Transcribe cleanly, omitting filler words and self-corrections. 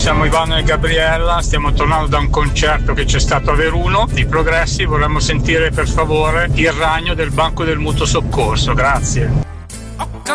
siamo Ivano e Gabriella, stiamo tornando da un concerto che c'è stato a Veruno di Progressi, vorremmo sentire per favore Il ragno del Banco del Mutuo Soccorso, grazie.